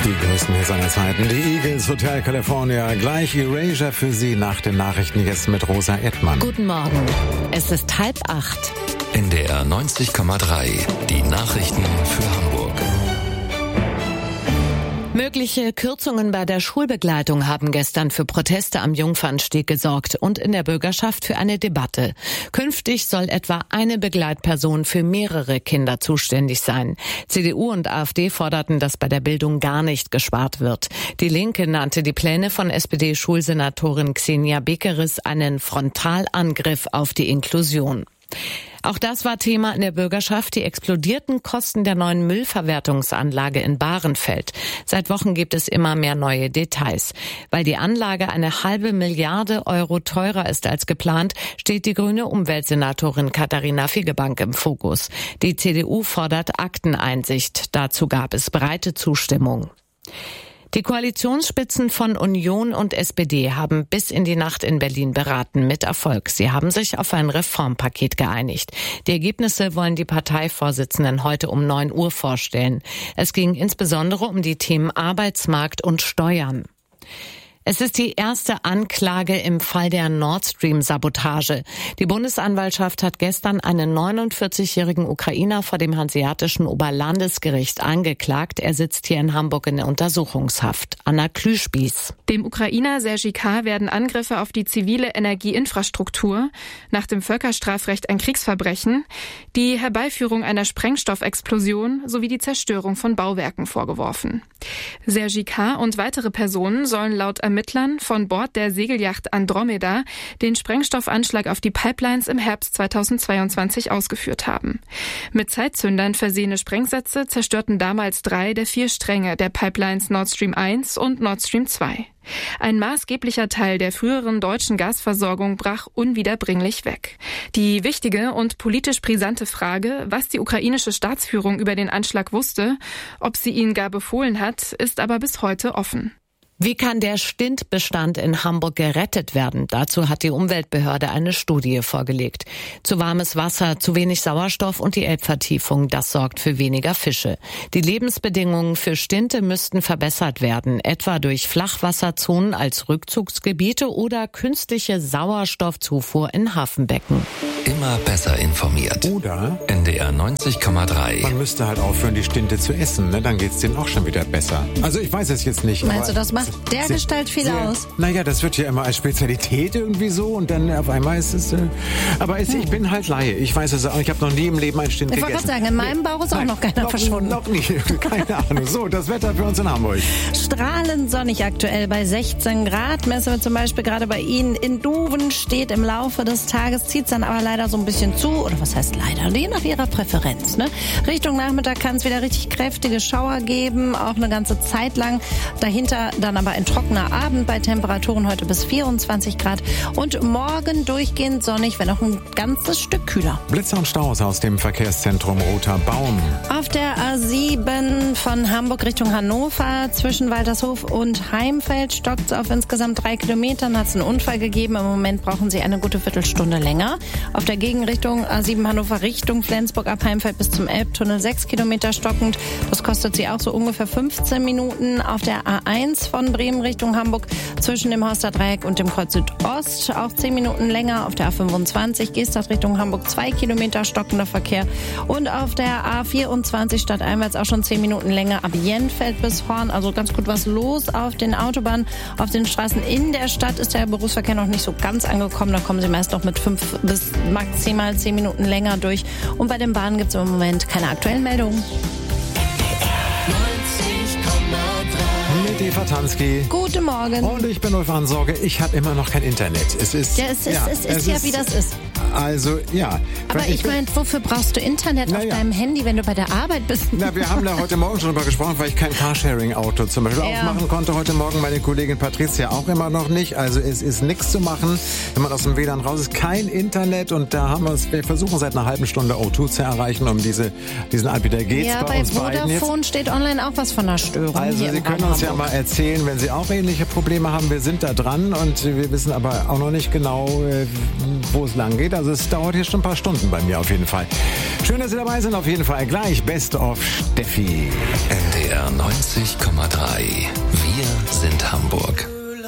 Die größten Hits aller Zeiten, die Eagles, Hotel California, gleich Erasure für Sie nach den Nachrichten jetzt mit Rosa Edtmann. Guten Morgen, es ist 7:30. NDR 90,3, die Nachrichten für Hamburg. Mögliche Kürzungen bei der Schulbegleitung haben gestern für Proteste am Jungfernsteg gesorgt und in der Bürgerschaft für eine Debatte. Künftig soll etwa eine Begleitperson für mehrere Kinder zuständig sein. CDU und AfD forderten, dass bei der Bildung gar nicht gespart wird. Die Linke nannte die Pläne von SPD-Schulsenatorin Xenia Bekeris einen Frontalangriff auf die Inklusion. Auch das war Thema in der Bürgerschaft, die explodierten Kosten der neuen Müllverwertungsanlage in Bahrenfeld. Seit Wochen gibt es immer mehr neue Details. Weil die Anlage eine ½ Milliarde Euro teurer ist als geplant, steht die grüne Umweltsenatorin Katharina Fegebank im Fokus. Die CDU fordert Akteneinsicht. Dazu gab es breite Zustimmung. Die Koalitionsspitzen von Union und SPD haben bis in die Nacht in Berlin beraten, mit Erfolg. Sie haben sich auf ein Reformpaket geeinigt. Die Ergebnisse wollen die Parteivorsitzenden heute um 9 Uhr vorstellen. Es ging insbesondere um die Themen Arbeitsmarkt und Steuern. Es ist die erste Anklage im Fall der Nord Stream-Sabotage. Die Bundesanwaltschaft hat gestern einen 49-jährigen Ukrainer vor dem Hanseatischen Oberlandesgericht angeklagt. Er sitzt hier in Hamburg in der Untersuchungshaft. Anna Klüspieß. Dem Ukrainer Sergej K. werden Angriffe auf die zivile Energieinfrastruktur, nach dem Völkerstrafrecht ein Kriegsverbrechen, die Herbeiführung einer Sprengstoffexplosion sowie die Zerstörung von Bauwerken vorgeworfen. Sergej K. und weitere Personen sollen laut Ermittlern von Bord der Segelyacht Andromeda den Sprengstoffanschlag auf die Pipelines im Herbst 2022 ausgeführt haben. Mit Zeitzündern versehene Sprengsätze zerstörten damals 3 der 4 Stränge der Pipelines Nord Stream 1 und Nord Stream 2. Ein maßgeblicher Teil der früheren deutschen Gasversorgung brach unwiederbringlich weg. Die wichtige und politisch brisante Frage, was die ukrainische Staatsführung über den Anschlag wusste, ob sie ihn gar befohlen hat, ist aber bis heute offen. Wie kann der Stintbestand in Hamburg gerettet werden? Dazu hat die Umweltbehörde eine Studie vorgelegt. Zu warmes Wasser, zu wenig Sauerstoff und die Elbvertiefung, das sorgt für weniger Fische. Die Lebensbedingungen für Stinte müssten verbessert werden, etwa durch Flachwasserzonen als Rückzugsgebiete oder künstliche Sauerstoffzufuhr in Hafenbecken. Immer besser informiert. Oder NDR 90,3. man müsste halt aufhören, die Stinte zu essen, ne? Dann geht's denen auch schon wieder besser. Also ich weiß es jetzt nicht. Meinst du, das macht dergestalt viel aus? Naja, das wird ja immer als Spezialität irgendwie so und dann auf einmal ist es... ich bin halt Laie. Ich weiß es auch. Ich habe noch nie im Leben einen Stint gegessen. Ich wollte gerade sagen, in meinem Bauch ist auch noch keiner verschwunden. Noch nie. Keine Ahnung. So, das Wetter für uns in Hamburg. Strahlend sonnig aktuell bei 16 Grad. Messen wir zum Beispiel gerade bei Ihnen in Duven. Steht im Laufe des Tages, zieht es dann aber leider so ein bisschen zu. Oder was heißt leider? Je nach Ihrer Präferenz. Ne? Richtung Nachmittag kann es wieder richtig kräftige Schauer geben. Auch eine ganze Zeit lang. Dahinter dann aber ein trockener Abend bei Temperaturen heute bis 24 Grad. Und morgen durchgehend sonnig, wenn auch ein ganzes Stück kühler. Blitzer und Staus aus dem Verkehrszentrum Roter Baum. Auf der A7 von Hamburg Richtung Hannover zwischen Waltershof und Heimfeld stockt es auf insgesamt 3 Kilometern. Hat es einen Unfall gegeben. Im Moment brauchen Sie eine gute Viertelstunde länger. Auf der Gegenrichtung A7 Hannover Richtung Flensburg ab Heimfeld bis zum Elbtunnel 6 Kilometer stockend. Das kostet Sie auch so ungefähr 15 Minuten. Auf der A1 von Bremen Richtung Hamburg zwischen dem Horster Dreieck und dem Kreuz Südost auch 10 Minuten länger. Auf der A25 Gestacht Richtung Hamburg 2 Kilometer stockender Verkehr. Und auf der A24 stadteinwärts auch schon 10 Minuten länger ab Jenfeld bis Horn. Also ganz gut was los auf den Autobahnen. Auf den Straßen in der Stadt ist der Berufsverkehr noch nicht so ganz angekommen. Da kommen Sie meist noch mit 5 bis maximal 10 Minuten länger durch. Und bei den Bahnen gibt es im Moment keine aktuellen Meldungen. Mit Eva Tansky. Guten Morgen. Und ich bin Ulf Ansorge. Ich habe immer noch kein Internet. Es ist ja, es ist wie das ist. Also, ja. Aber ich meine, wofür brauchst du Internet auf deinem Handy, wenn du bei der Arbeit bist? Na, wir haben da heute Morgen schon drüber gesprochen, weil ich kein Carsharing-Auto zum Beispiel aufmachen konnte. Heute Morgen meine Kollegin Patricia auch immer noch nicht. Also es ist nichts zu machen, wenn man aus dem WLAN raus ist. Kein Internet und da haben wir versuchen seit einer halben Stunde O2 zu erreichen, um diesen Anbieter geht's ja, bei uns beiden jetzt. Vodafone steht online auch was von einer Störung. Also Sie können uns ja mal erzählen, wenn Sie auch ähnliche Probleme haben. Wir sind da dran und wir wissen aber auch noch nicht genau, wo es lang geht. Also Also es dauert hier schon ein paar Stunden bei mir auf jeden Fall. Schön, dass Sie dabei sind. Auf jeden Fall gleich Best of Steffi. NDR 90,3.